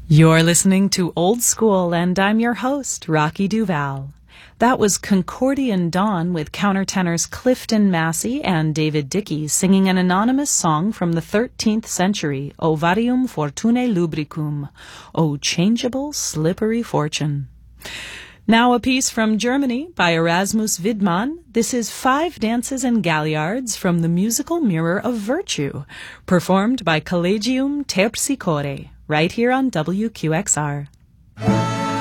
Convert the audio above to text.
You're listening to Old School, and I'm your host, Rocky Duval. That was Concordian Dawn with countertenors Clifton Massey and David Dickey singing an anonymous song from the 13th century, O Varium Fortunae Lubricum, O Changeable Slippery Fortune. Now a piece from Germany by Erasmus Widmann. This is Five Dances and Galliards from the musical Mirror of Virtue, performed by Collegium Terpsichore, right here on WQXR.